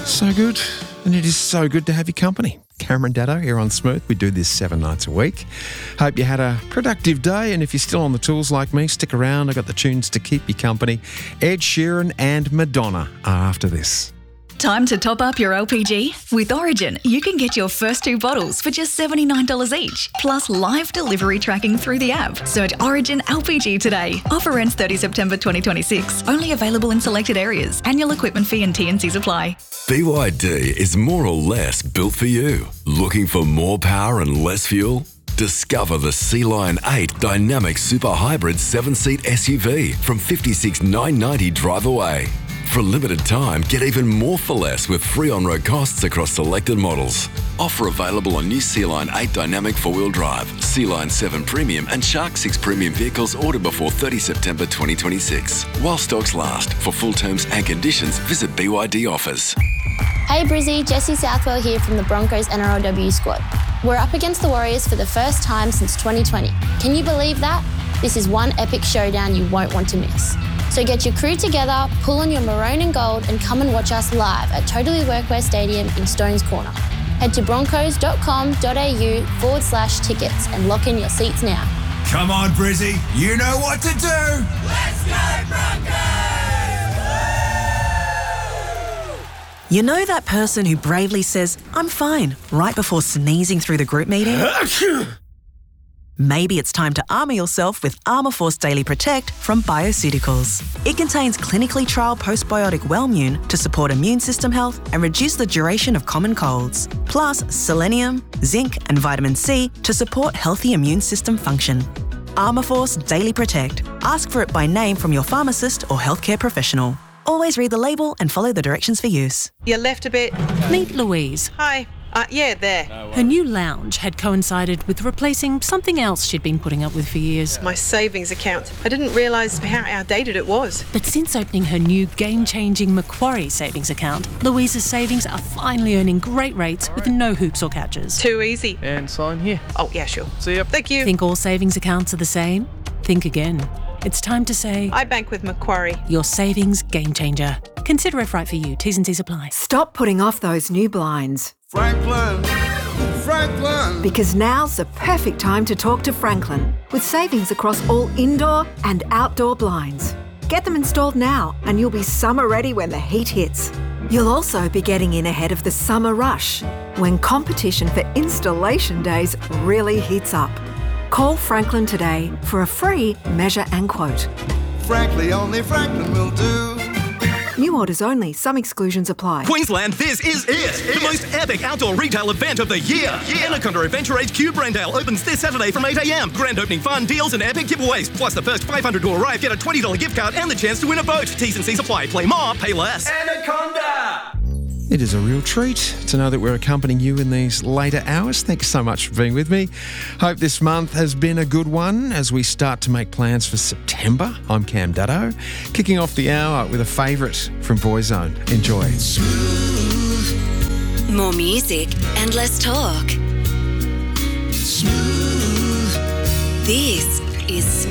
So good, and it is so good to have your company. Cameron Daddo here on Smooth. We do this 7 nights a week. Hope you had a productive day, and if you're still on the tools like me, stick around. I got the tunes to keep you company. Ed Sheeran and Madonna are after this. Time to top up your LPG? With Origin, you can get your first 2 bottles for just $79 each, plus live delivery tracking through the app. Search Origin LPG today. Offer ends 30 September 2026. Only available in selected areas. Annual equipment fee and T&Cs apply. BYD is more or less built for you. Looking for more power and less fuel? Discover the Sea-Lion 8 Dynamic Super Hybrid 7-seat SUV from $56,990 drive away. For a limited time, get even more for less with free on-road costs across selected models. Offer available on new Sea-Lion 8 Dynamic 4-wheel drive, Sea-Lion 7 Premium and Shark 6 Premium vehicles ordered before 30 September 2026. While stocks last. For full terms and conditions, visit BYD offers. Hey Brizzy, Jessie Southwell here from the Broncos NRLW squad. We're up against the Warriors for the first time since 2020. Can you believe that? This is one epic showdown you won't want to miss. So get your crew together, pull on your maroon and gold and come and watch us live at Totally Workwear Stadium in Stones Corner. Head to broncos.com.au/tickets and lock in your seats now. Come on, Brizzy, you know what to do! Let's go Broncos! You know that person who bravely says, "I'm fine," right before sneezing through the group meeting? Maybe it's time to armour yourself with Armour Force Daily Protect from Bioceuticals. It contains clinically trialled postbiotic Wellmune to support immune system health and reduce the duration of common colds. Plus selenium, zinc and vitamin C to support healthy immune system function. Armour Force Daily Protect. Ask for it by name from your pharmacist or healthcare professional. Always read the label and follow the directions for use. You left a bit. Meet Louise. Hi. Yeah, there. Her new lounge had coincided with replacing something else she'd been putting up with for years. My savings account. I didn't realise how outdated it was. But since opening her new game-changing Macquarie savings account, Louise's savings are finally earning great rates with no hoops or catches. Too easy. And sign here. Oh, yeah, sure. See ya. Thank you. Think all savings accounts are the same? Think again. It's time to say, I bank with Macquarie. Your savings game changer. Consider if right for you. T's and C's apply. Stop putting off those new blinds. Franklin! Because now's the perfect time to talk to Franklin with savings across all indoor and outdoor blinds. Get them installed now and you'll be summer ready when the heat hits. You'll also be getting in ahead of the summer rush when competition for installation days really heats up. Call Franklin today for a free measure and quote. Frankly, only Franklin will do. New orders only. Some exclusions apply. Queensland, this is it! The most epic outdoor retail event of the year! Anaconda Adventure HQ Brandale opens this Saturday from 8 a.m. Grand opening fun, deals and epic giveaways. Plus the first 500 to arrive get a $20 gift card and the chance to win a boat. T's and C's apply. Play more, pay less. Anaconda! It is a real treat to know that we're accompanying you in these later hours. Thanks so much for being with me. Hope this month has been a good one as we start to make plans for September. I'm Cam Daddo, kicking off the hour with a favourite from Boyzone. Enjoy. Smooth. More music and less talk. Smooth. This is